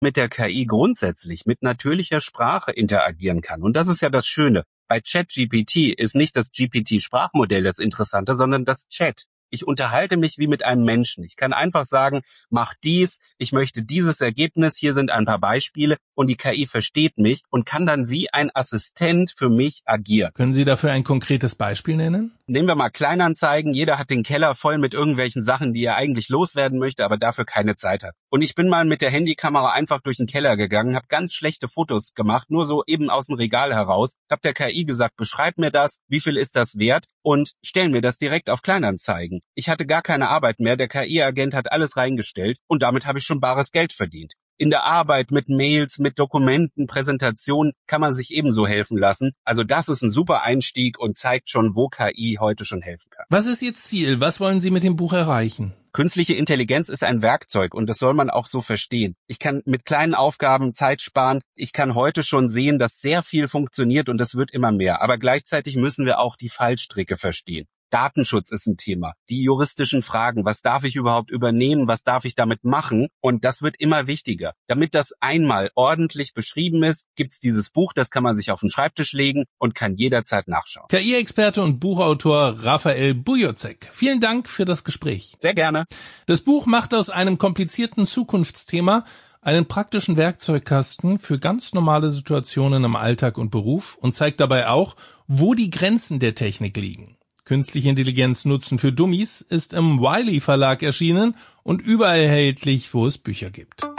mit der KI grundsätzlich mit natürlicher Sprache interagieren kann. Und das ist ja das Schöne. Bei ChatGPT ist nicht das GPT-Sprachmodell das Interessante, sondern das Chat. Ich unterhalte mich wie mit einem Menschen. Ich kann einfach sagen, mach dies, ich möchte dieses Ergebnis, hier sind ein paar Beispiele und die KI versteht mich und kann dann wie ein Assistent für mich agieren. Können Sie dafür ein konkretes Beispiel nennen? Nehmen wir mal Kleinanzeigen. Jeder hat den Keller voll mit irgendwelchen Sachen, die er eigentlich loswerden möchte, aber dafür keine Zeit hat. Und ich bin mal mit der Handykamera einfach durch den Keller gegangen, habe ganz schlechte Fotos gemacht, nur so eben aus dem Regal heraus. Habe der KI gesagt, beschreib mir das, wie viel ist das wert und stell mir das direkt auf Kleinanzeigen. Ich hatte gar keine Arbeit mehr, der KI-Agent hat alles reingestellt und damit habe ich schon bares Geld verdient. In der Arbeit mit Mails, mit Dokumenten, Präsentationen kann man sich ebenso helfen lassen. Also das ist ein super Einstieg und zeigt schon, wo KI heute schon helfen kann. Was ist Ihr Ziel? Was wollen Sie mit dem Buch erreichen? Künstliche Intelligenz ist ein Werkzeug und das soll man auch so verstehen. Ich kann mit kleinen Aufgaben Zeit sparen. Ich kann heute schon sehen, dass sehr viel funktioniert und das wird immer mehr. Aber gleichzeitig müssen wir auch die Fallstricke verstehen. Datenschutz ist ein Thema. Die juristischen Fragen, was darf ich überhaupt übernehmen, was darf ich damit machen? Und das wird immer wichtiger. Damit das einmal ordentlich beschrieben ist, gibt's dieses Buch, das kann man sich auf den Schreibtisch legen und kann jederzeit nachschauen. KI-Experte und Buchautor Raphael Bujocek. Vielen Dank für das Gespräch. Sehr gerne. Das Buch macht aus einem komplizierten Zukunftsthema einen praktischen Werkzeugkasten für ganz normale Situationen im Alltag und Beruf und zeigt dabei auch, wo die Grenzen der Technik liegen. Künstliche Intelligenz nutzen für Dummies ist im Wiley Verlag erschienen und überall erhältlich, wo es Bücher gibt.